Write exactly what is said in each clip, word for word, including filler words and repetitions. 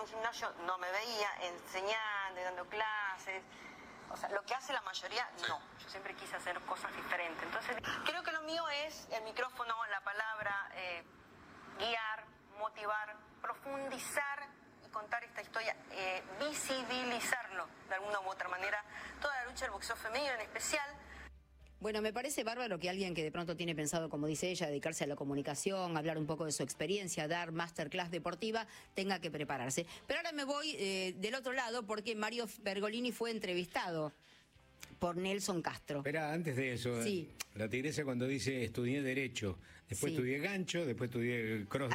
un gimnasio no me veía enseñando y dando clases. O sea, lo que hace la mayoría, sí. no. Yo siempre quise hacer cosas diferentes. Entonces, creo que lo mío es el micrófono, la palabra, eh, guiar, motivar, profundizar y contar esta historia, eh, visibilizarlo de alguna u otra manera. Toda la lucha del boxeo femenino en especial. Bueno, me parece bárbaro que alguien que de pronto tiene pensado, como dice ella, dedicarse a la comunicación, hablar un poco de su experiencia, dar masterclass deportiva, tenga que prepararse. Pero ahora me voy eh, del otro lado porque Mario Pergolini fue entrevistado por Nelson Castro. Espera, antes de eso, sí. la tigresa cuando dice estudié Derecho, después sí. estudié Gancho, después estudié Cross.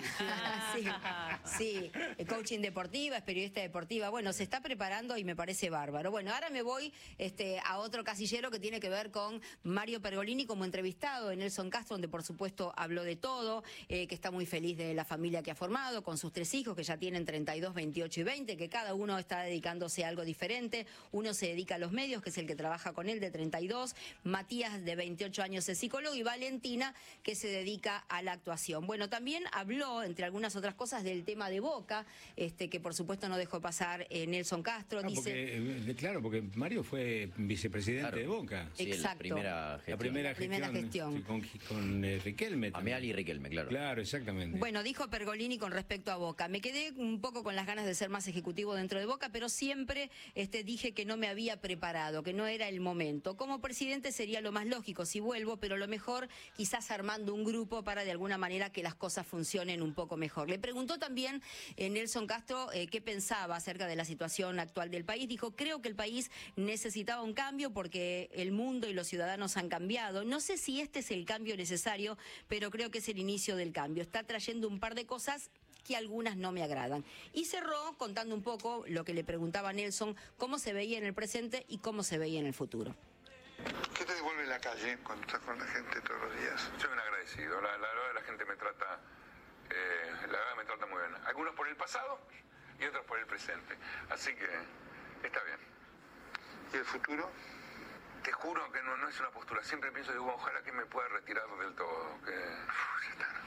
Ah, sí, sí, coaching deportiva, es periodista deportiva. Bueno, se está preparando y me parece bárbaro. Bueno, ahora me voy este, a otro casillero que tiene que ver con Mario Pergolini como entrevistado en Nelson Castro, donde por supuesto habló de todo, eh, que está muy feliz de la familia que ha formado, con sus tres hijos que ya tienen treinta y dos, veintiocho y veinte, que cada uno está dedicándose a algo diferente. Uno se dedica a los medios, que es el que trabaja con él, de treinta y dos, Matías de veintiocho años es psicólogo y Valentina que se dedica a la actuación. Bueno, también habló, entre algunas otras cosas, del tema de Boca, este que por supuesto no dejó pasar eh, Nelson Castro. No, dice... porque, eh, claro, porque Mario fue vicepresidente claro. de Boca. Sí, exacto. La primera gestión. La primera la primera gestión. gestión. Sí, con con eh, Riquelme. Ameal y Riquelme, claro. Claro, exactamente. Bueno, dijo Pergolini con respecto a Boca: me quedé un poco con las ganas de ser más ejecutivo dentro de Boca, pero siempre este, dije que no me había preparado, que no era el momento. Como presidente sería lo más lógico si vuelvo, pero lo mejor quizás armando un grupo para de alguna manera que las cosas funcionen un poco mejor. Le preguntó también eh, Nelson Castro eh, qué pensaba acerca de la situación actual del país. Dijo: creo que el país necesitaba un cambio porque el mundo y los ciudadanos han cambiado. No sé si este es el cambio necesario, pero creo que es el inicio del cambio. Está trayendo un par de cosas que algunas no me agradan. Y cerró contando un poco lo que le preguntaba a Nelson, cómo se veía en el presente y cómo se veía en el futuro. ¿Qué te devuelve la calle cuando estás con la gente todos los días? Soy un agradecido. La, la verdad la gente me trata, eh, la verdad me trata muy bien. Algunos por el pasado y otros por el presente. Así que está bien. ¿Y el futuro? Te juro que no, no es una postura. Siempre pienso, digo, ojalá que me pueda retirar del todo. Que uf, ya está.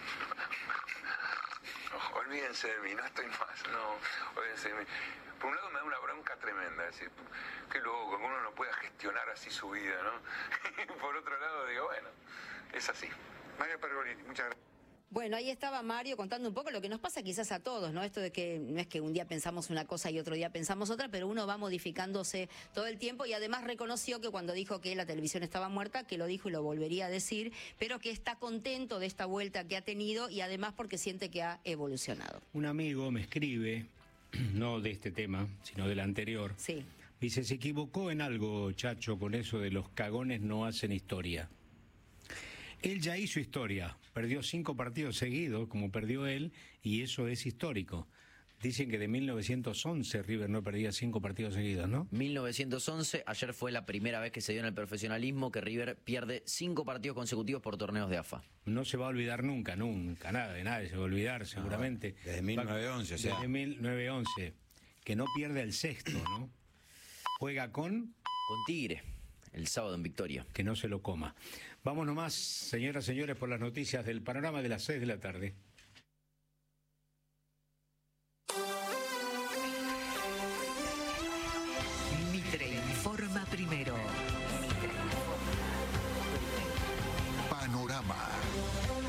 No, olvídense de mí, no estoy más. No, olvídense de mí. Por un lado me da una bronca tremenda, es decir, qué loco, que uno no pueda gestionar así su vida, ¿no? Y por otro lado digo, bueno, es así. Mario Pergolini, muchas gracias. Bueno, ahí estaba Mario contando un poco lo que nos pasa quizás a todos, ¿no? Esto de que no es que un día pensamos una cosa y otro día pensamos otra, pero uno va modificándose todo el tiempo, y además reconoció que cuando dijo que la televisión estaba muerta, que lo dijo y lo volvería a decir, pero que está contento de esta vuelta que ha tenido y además porque siente que ha evolucionado. Un amigo me escribe, no de este tema, sino del anterior. Sí. Dice: se equivocó en algo, Chacho, con eso de los cagones no hacen historia. Él ya hizo historia, perdió cinco partidos seguidos, como perdió él, y eso es histórico. Dicen que de mil novecientos once River no perdía cinco partidos seguidos, ¿no? mil novecientos once, ayer fue la primera vez que se dio en el profesionalismo que River pierde cinco partidos consecutivos por torneos de A F A. No se va a olvidar nunca, nunca, nada de nadie se va a olvidar seguramente. No, desde mil novecientos once, o sea. Desde mil novecientos once, que no pierde el sexto, ¿no? Juega con... Con Tigre. El sábado en Victoria. Que no se lo coma. Vamos nomás, señoras y señores, por las noticias del panorama de las seis de la tarde.